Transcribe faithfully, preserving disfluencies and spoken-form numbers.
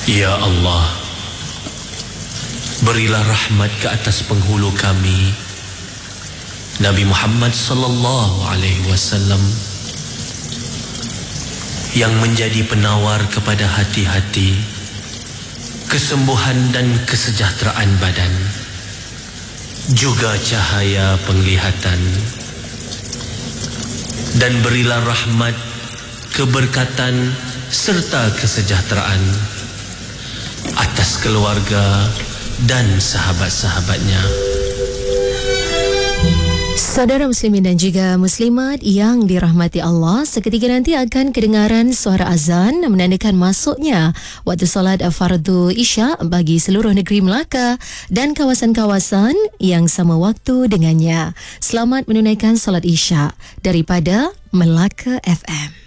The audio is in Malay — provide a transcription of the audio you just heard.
Ya Allah, berilah rahmat ke atas penghulu kami, Nabi Muhammad sallallahu alaihi wasallam, yang menjadi penawar kepada hati-hati, kesembuhan dan kesejahteraan badan, juga cahaya penglihatan. Dan berilah rahmat, keberkatan serta kesejahteraan atas keluarga dan sahabat-sahabatnya. Saudara muslimin dan juga muslimat yang dirahmati Allah, seketika nanti akan kedengaran suara azan menandakan masuknya waktu solat fardu Isya bagi seluruh negeri Melaka dan kawasan-kawasan yang sama waktu dengannya. Selamat menunaikan solat Isya daripada Melaka F M.